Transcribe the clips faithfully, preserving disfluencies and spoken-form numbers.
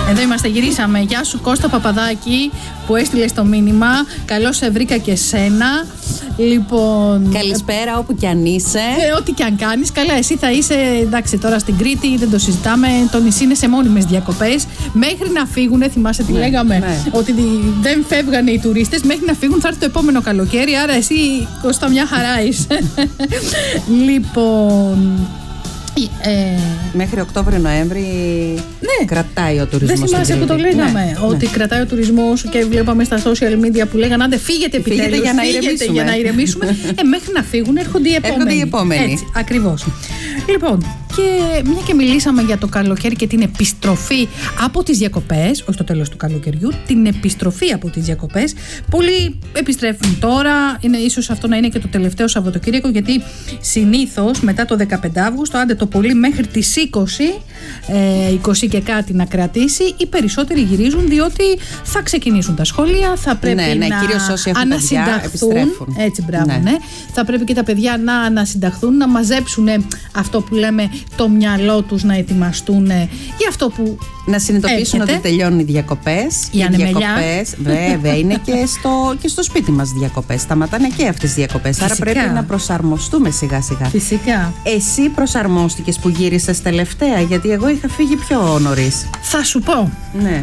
Εδώ είμαστε, γυρίσαμε. Γεια σου Κώστα Παπαδάκη που έστειλε το μήνυμα. Καλώς σε βρήκα και σένα. Λοιπόν. Καλησπέρα όπου κι αν είσαι. Ε, ό,τι κι αν κάνεις. Καλά, εσύ θα είσαι εντάξει τώρα στην Κρήτη, δεν το συζητάμε. Το νησί είναι σε μόνιμες διακοπές. Μέχρι να φύγουνε, θυμάσαι τι ναι, λέγαμε, ναι. Ότι δεν φεύγανε οι τουρίστες. Μέχρι να φύγουν θα έρθει το επόμενο καλοκαίρι. Άρα εσύ, Κώστα, μια χαρά είσαι. Λοιπόν. Ε... Μέχρι Οκτώβριο-Νοέμβρη ναι. κρατάει ο τουρισμός. Δεν θυμάσαι που το λέγαμε, ναι, ότι ναι. κρατάει ο τουρισμός και βλέπαμε στα social media που λέγανε άντε φύγετε επιτέλους, φύγετε για να ηρεμήσουμε, για να ηρεμήσουμε. ε, μέχρι να φύγουν έρχονται οι επόμενοι. Έρχονται οι επόμενοι. Έτσι, ακριβώς. Λοιπόν, και μια και μιλήσαμε για το καλοκαίρι και την επιστροφή από τις διακοπές, όχι το τέλος του καλοκαιριού, την επιστροφή από τις διακοπές. Πολλοί επιστρέφουν τώρα, είναι ίσως αυτό να είναι και το τελευταίο Σαββατοκύριακο, γιατί συνήθως μετά το δεκαπέντε Αυγούστου, άντε το πολύ μέχρι τις είκοσι, ε, είκοσι και κάτι να κρατήσει, οι περισσότεροι γυρίζουν διότι θα ξεκινήσουν τα σχολεία, θα πρέπει ναι, ναι, να ανασυνταχθούν. Έτσι, μπράβο, ναι. ναι. Θα πρέπει και τα παιδιά να ανασυνταχθούν, να μαζέψουν αυτό που λέμε το μυαλό τους, να ετοιμαστούν για αυτό που να συνειδητοποιήσουν ότι τελειώνουν οι διακοπές. Οι διακοπές, βέβαια, είναι και στο, και στο σπίτι μας διακοπές. Σταματάνε και αυτές τις διακοπές. Φυσικά. Άρα πρέπει να προσαρμοστούμε σιγά-σιγά. Φυσικά. Εσύ προσαρμόστηκες που γύρισες τελευταία, γιατί εγώ είχα φύγει πιο νωρίς. Θα σου πω. Ναι.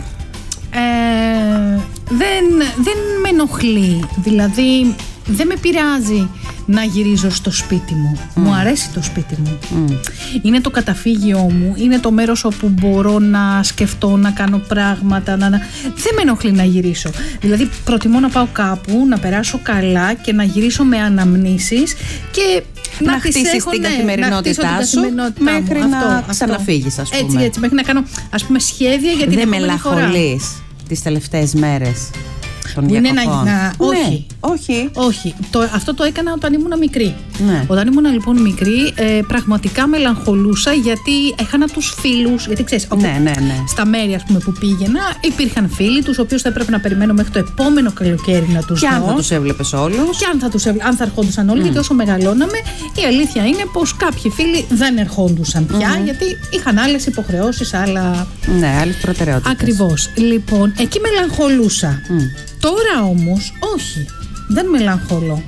Ε, δεν, δεν με ενοχλεί. Δηλαδή, δεν με πειράζει να γυρίζω στο σπίτι μου. Mm. Μου αρέσει το σπίτι μου. Mm. Είναι το καταφύγιό μου. Είναι το μέρος όπου μπορώ να σκεφτώ, να κάνω πράγματα. Να... Δεν με ενοχλεί να γυρίσω. Δηλαδή προτιμώ να πάω κάπου, να περάσω καλά και να γυρίσω με αναμνήσεις και να, να χτίσεις την ναι, καθημερινότητά σου μέχρι μου. να ξαναφύγεις, ας πούμε. Έτσι, έτσι, μέχρι να κάνω ας πούμε σχέδια για την επόμενη φορά. Δεν μελαγχολείς τις τελευταίες μέρες των είναι διακοπών? να, να, όχι. Ναι, όχι. όχι. Το, αυτό το έκανα όταν ήμουν μικρή. Ναι. Όταν ήμουν λοιπόν μικρή, ε, πραγματικά μελαγχολούσα γιατί έχανα τους φίλους. Γιατί ξέρεις, ναι, ναι, ναι. στα μέρη ας πούμε, που πήγαινα, υπήρχαν φίλοι τους, οποίους θα έπρεπε να περιμένω μέχρι το επόμενο καλοκαίρι να τους δω. Και αν θα τους έβλεπες όλους. Και αν θα, τους έβλε, αν θα ερχόντουσαν όλοι, mm. γιατί όσο μεγαλώναμε, η αλήθεια είναι πως κάποιοι φίλοι δεν ερχόντουσαν πια, mm. γιατί είχαν άλλες υποχρεώσεις, άλλα. Ναι, άλλες προτεραιότητες. Ακριβώς. Λοιπόν, εκεί μελαγχολούσα. Mm. Τώρα όμως όχι, δεν μελαγχολώ.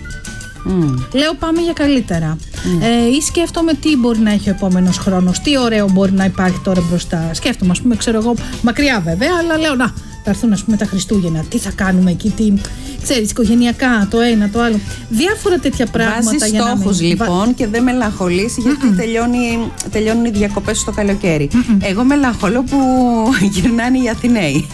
Mm. Λέω πάμε για καλύτερα. Mm. Ε, ή σκέφτομαι τι μπορεί να έχει ο επόμενος χρόνος, τι ωραίο μπορεί να υπάρχει τώρα μπροστά. Σκέφτομαι, ας πούμε, ξέρω εγώ, μακριά βέβαια, αλλά λέω να, θα έρθουν ας πούμε τα Χριστούγεννα, τι θα κάνουμε εκεί, τι, ξέρεις, οικογενειακά, το ένα, το άλλο. Διάφορα τέτοια πράγματα. Βάζεις για στόχους να μην... λοιπόν και δεν μελαγχολείς γιατί mm-mm. τελειώνει, τελειώνουν οι διακοπές στο καλοκαίρι. Mm-mm. Εγώ μελαγχολώ που γυρνάνε οι Αθηναίοι.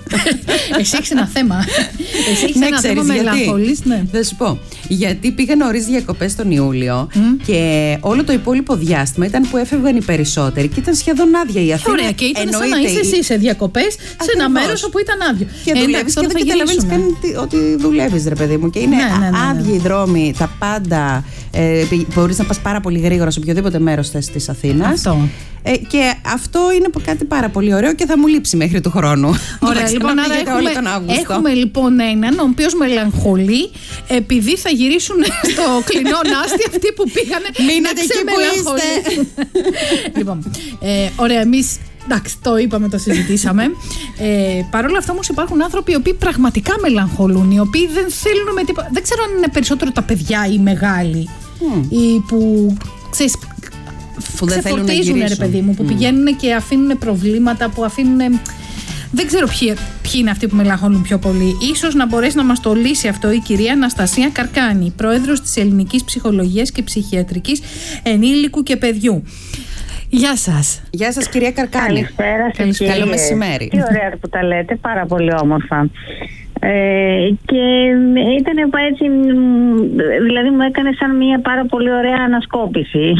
Εσύ έχεις ένα θέμα. Εσύ έχεις ναι, ένα ξέρεις θέμα γιατί. μελαγχολείς, ναι. Θα σου πω. Γιατί πήγα νωρίς διακοπές τον Ιούλιο mm. και όλο το υπόλοιπο διάστημα ήταν που έφευγαν οι περισσότεροι και ήταν σχεδόν άδεια η Αθήνα. Ωραία, και ήταν σαν να είσαι εσύ σε διακοπές σε ένα μέρος όπου ήταν άδειο. Και ε, δουλεύεις και δεν καταλαβαίνεις καν ότι δουλεύεις, ρε παιδί μου. Και είναι ναι, ναι, ναι, ναι. άδειοι οι δρόμοι, τα πάντα. Ε, μπορείς να πας πάρα πολύ γρήγορα σε οποιοδήποτε μέρος θες της Αθήνας. Αυτό. Ε, και αυτό είναι κάτι πάρα πολύ ωραίο και θα μου λείψει μέχρι του χρόνου. Ωραία, λοιπόν, άρα έχουμε, έχουμε λοιπόν έναν ο οποίος μελαγχολεί επειδή θα γυρίσουν στο κλεινό Νάστι αυτοί που πήγανε. Μείνετε εκεί που είστε. Λοιπόν, ε, ωραία, εμείς εντάξει, το είπαμε, το συζητήσαμε. Ε, Παρ' όλα αυτά όμως υπάρχουν άνθρωποι οι οποίοι πραγματικά μελαγχολούν, οι οποίοι δεν θέλουν με τίποτα. Δεν ξέρω αν είναι περισσότερο τα παιδιά ή οι μεγάλοι, mm. ή που ξέρεις, που δεν θέλουν να γυρίσουν, ρε παιδί μου, που mm. πηγαίνουν και αφήνουν προβλήματα, που αφήνουν. Δεν ξέρω ποιοι, ποιοι είναι αυτοί που μελαγχολούν πιο πολύ. Ίσως να μπορέσει να μας το λύσει αυτό η κυρία Αναστασία Καρκάνη, πρόεδρος της Ελληνικής Ψυχολογίας και Ψυχιατρικής Ενήλικου και Παιδιού. Γεια σας. Γεια σας, κυρία Καρκάνη. Καλησπέρα σας. Καλό μεσημέρι. Τι ωραία που τα λέτε, πάρα πολύ όμορφα. Ε, και ήταν έτσι, δηλαδή μου έκανε σαν μια πάρα πολύ ωραία ανασκόπηση.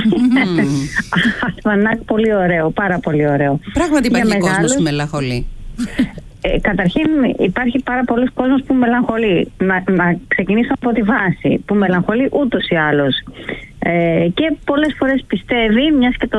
Αλμανάκ, πολύ ωραίο, πάρα πολύ ωραίο. Πράγματι υπάρχει κόσμος που μελαγχολεί. Ε, καταρχήν υπάρχει πάρα πολλοί κόσμος που μελαγχολεί. Να, να ξεκινήσω από τη βάση, που μελαγχολεί ούτως ή άλλως. Ε, και πολλές φορές πιστεύει, μιας και το